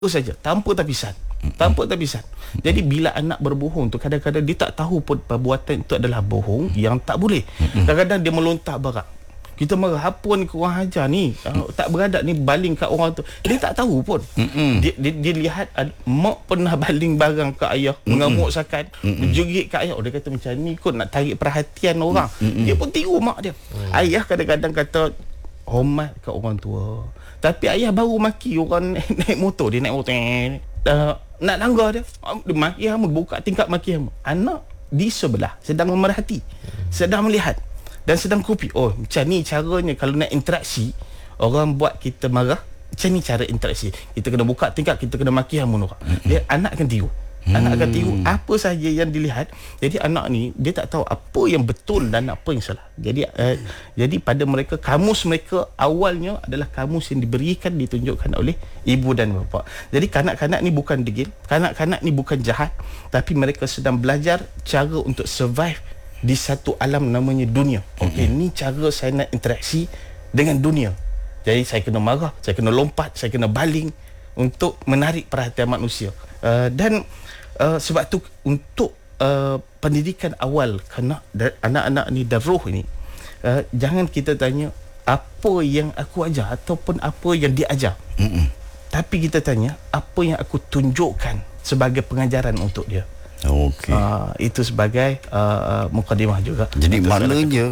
saja, tanpa tapisan. Tanpa tapisan. Jadi bila anak berbohong tu, kadang-kadang dia tak tahu pun perbuatan itu adalah bohong yang tak boleh. Kadang-kadang dia melontar barak. Kita marah, apa ni korang ajar ni, tak beradab ni, baling kat orang tu. Dia tak tahu pun. Dia lihat mak pernah baling barang kat ayah, mengamuk sakan, menjerit kat ayah. Dia kata macam ni kot nak tarik perhatian orang. Dia pun tiru mak dia. Ayah kadang-kadang kata hormat kat orang tua, tapi ayah baru maki orang naik motor. Dia naik motor, nak langgar dia maki hama, buka tingkap maki hama. Anak di sebelah sedang memerhati, sedang melihat dan sedang kopi. Oh, macam ni caranya kalau nak interaksi. Orang buat kita marah, macam ni cara interaksi. Kita kena buka tingkap, kita kena maki hama orang. Dia anak akan tiru. Anak akan tiru apa saja yang dilihat. Jadi anak ni dia tak tahu apa yang betul dan apa yang salah. Jadi pada mereka, kamus mereka awalnya adalah kamus yang diberikan, ditunjukkan oleh ibu dan bapa. Jadi kanak-kanak ni bukan degil, kanak-kanak ni bukan jahat, tapi mereka sedang belajar cara untuk survive di satu alam namanya dunia. Okey, ni cara saya nak interaksi dengan dunia. Jadi saya kena marah, saya kena lompat, saya kena baling untuk menarik perhatian manusia. Dan sebab tu untuk pendidikan awal anak-anak ni dan roh ni, jangan kita tanya apa yang aku ajar ataupun apa yang dia ajar. Tapi kita tanya apa yang aku tunjukkan sebagai pengajaran untuk dia. Okey. Itu sebagai mukadimah juga. Jadi maknanya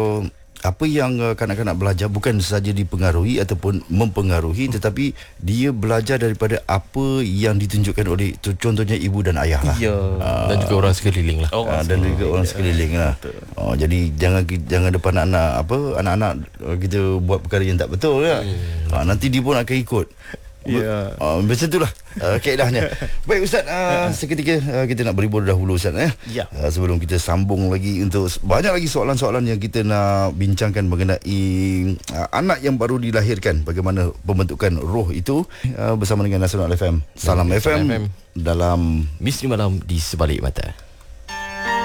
apa yang kanak-kanak belajar bukan sahaja dipengaruhi ataupun mempengaruhi, tetapi dia belajar daripada apa yang ditunjukkan oleh contohnya ibu dan ayah lah. Ya. Dan juga orang sekeliling lah. Dan juga orang sekeliling lah. Jadi jangan depan anak-anak kita buat perkara yang tak betul kan. Nanti dia pun akan ikut. Ya. Macam itulah kaedahnya. Baik Ustaz, seketika kita nak berhibur dahulu Ustaz Ya. sebelum kita sambung lagi untuk banyak lagi soalan-soalan yang kita nak bincangkan mengenai anak yang baru dilahirkan, bagaimana pembentukan roh itu, bersama dengan Nasional FM. Salam FM dalam Misteri Malam di Sebalik Mata.